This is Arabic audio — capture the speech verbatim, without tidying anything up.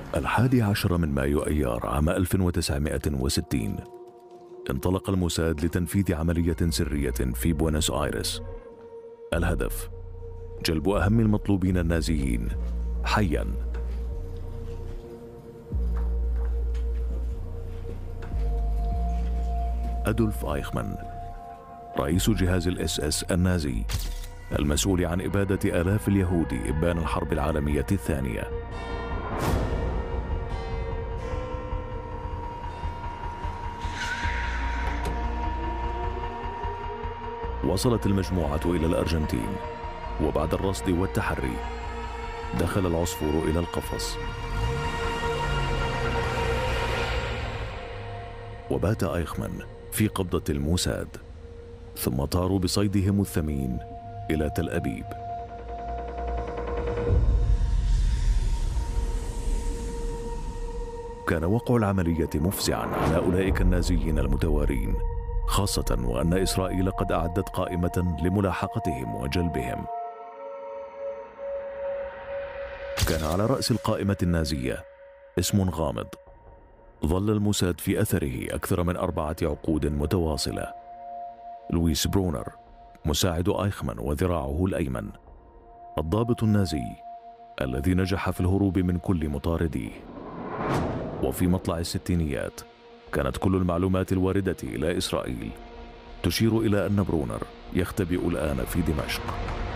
الحادي عشر من مايو أيار عام ألف وتسعمائة وستين انطلق الموساد لتنفيذ عملية سرية في بوينوس آيرس. الهدف جلب أهم المطلوبين النازيين حياً. أدولف آيخمان، رئيس جهاز الاس اس النازي المسؤول عن إبادة آلاف اليهود إبان الحرب العالمية الثانية. وصلت المجموعة إلى الأرجنتين، وبعد الرصد والتحري دخل العصفور إلى القفص، وبات آيخمان في قبضة الموساد، ثم طاروا بصيدهم الثمين إلى تل أبيب. كان وقع العملية مفزعا على أولئك النازيين المتوارين، خاصة وأن إسرائيل قد أعدت قائمة لملاحقتهم وجلبهم. كان على رأس القائمة النازية اسم غامض ظل الموساد في أثره أكثر من أربعة عقود متواصلة: لويس برونر، مساعد آيخمان وذراعه الأيمن، الضابط النازي الذي نجح في الهروب من كل مطارديه. وفي مطلع الستينيات كانت كل المعلومات الواردة إلى إسرائيل تشير إلى أن برونر يختبئ الآن في دمشق.